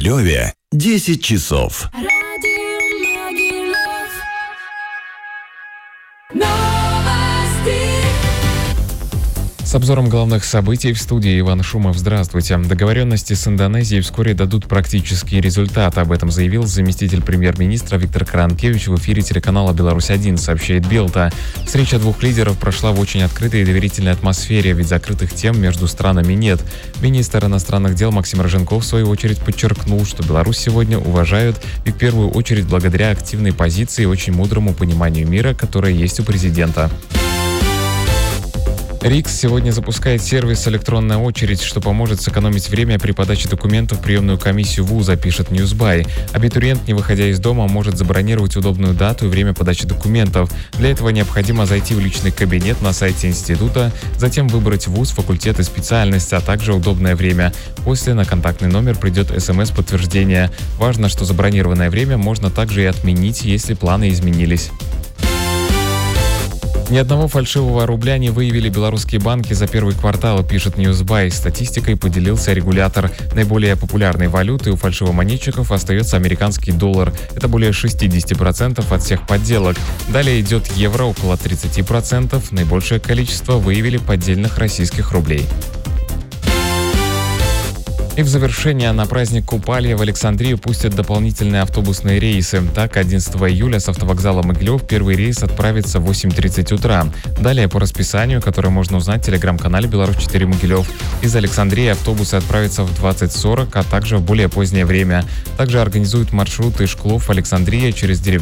Могилеве 10 часов. С обзором главных событий в студии Иван Шумов. Здравствуйте. Договоренности с Индонезией вскоре дадут практический результат. Об этом заявил заместитель премьер-министра Виктор Каранкевич в эфире телеканала «Беларусь-1», сообщает Белта. Встреча двух лидеров прошла в очень открытой и доверительной атмосфере, ведь закрытых тем между странами нет. Министр иностранных дел Максим Роженков, в свою очередь, подчеркнул, что Беларусь сегодня уважают и в первую очередь благодаря активной позиции и очень мудрому пониманию мира, которое есть у президента. РИКС сегодня запускает сервис «Электронная очередь», что поможет сэкономить время при подаче документов в приемную комиссию вуза, пишет Newsby. Абитуриент, не выходя из дома, может забронировать удобную дату и время подачи документов. Для этого необходимо зайти в личный кабинет на сайте института, затем выбрать вуз, факультет и специальность, а также удобное время. После на контактный номер придет СМС-подтверждение. Важно, что забронированное время можно также и отменить, если планы изменились. Ни одного фальшивого рубля не выявили белорусские банки за первый квартал, пишет Newsby. Статистикой поделился регулятор. Наиболее популярной валютой у фальшивомонетчиков остается американский доллар. Это более 60% от всех подделок. Далее идет евро, около 30%. Наибольшее количество выявили поддельных российских рублей. И в завершение, на праздник Купалья в Александрию пустят дополнительные автобусные рейсы. Так, 11 июля с автовокзала Могилев первый рейс отправится в 8:30 утра. Далее по расписанию, которое можно узнать в телеграм-канале «Беларусь-4 Могилев». Из Александрии автобусы отправятся в 20:40, а также в более позднее время. Также организуют маршруты Шклов-Александрия через деревню